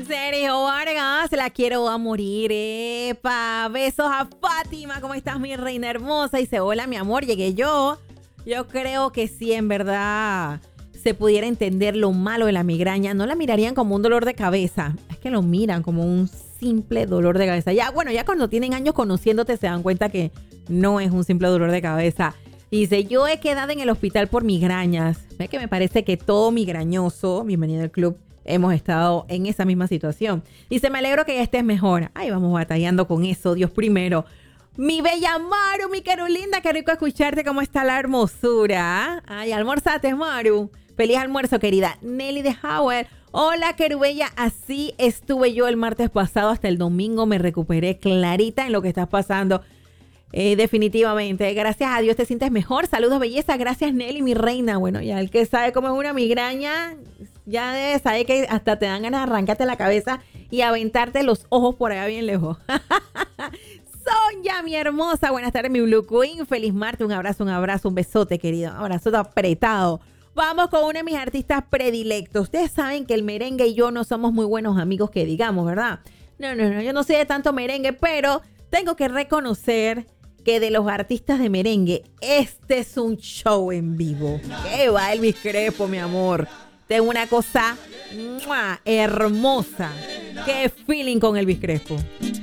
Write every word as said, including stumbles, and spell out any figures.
Sergio Vargas, la quiero a morir, epa. Besos a Fátima, ¿cómo estás, mi reina hermosa? Dice, hola, mi amor, llegué yo. Yo creo que sí, en verdad, se pudiera entender lo malo de la migraña. No la mirarían como un dolor de cabeza, es que lo miran como un simple dolor de cabeza. Ya, bueno, ya cuando tienen años conociéndote se dan cuenta que no es un simple dolor de cabeza. Dice, yo he quedado en el hospital por migrañas. Es que me parece que todo migrañoso, bienvenido al club, hemos estado en esa misma situación. Dice, me alegro que ya estés mejor. Ay, vamos batallando con eso, Dios primero. Mi bella Maru, mi Carolinda, qué rico escucharte. ¿Cómo está la hermosura? Ay, almorzate, Maru. Feliz almuerzo, querida. Nelly de Howard. Hola, querubella. Así estuve yo el martes pasado hasta el domingo. Me recuperé clarita en lo que estás pasando. Eh, definitivamente. Gracias a Dios te sientes mejor. Saludos, belleza. Gracias, Nelly, mi reina. Bueno, ya el que sabe cómo es una migraña, ya debe saber que hasta te dan ganas de arrancarte la cabeza y aventarte los ojos por allá bien lejos. Sonia, mi hermosa. Buenas tardes, mi Blue Queen. Feliz martes. Un abrazo, un abrazo, un besote, querido. Un abrazo apretado. Vamos con uno de mis artistas predilectos. Ustedes saben que el merengue y yo no somos muy buenos amigos, que digamos, ¿verdad? No, no, no. Yo no sé de tanto merengue, pero tengo que reconocer que de los artistas de merengue, este es un show en vivo. ¡Qué va Elvis Crespo, mi amor! Tengo una cosa ¡mua! Hermosa. ¡Qué feeling con Elvis Crespo!